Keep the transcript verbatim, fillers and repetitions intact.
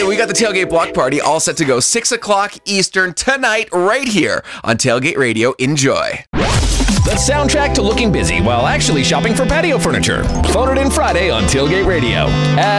we got the Tailgate Block Party all set to go six o'clock Eastern tonight right here on Tailgate Radio. Enjoy. The soundtrack to looking busy while actually shopping for patio furniture. Phone it in Friday on Tailgate Radio.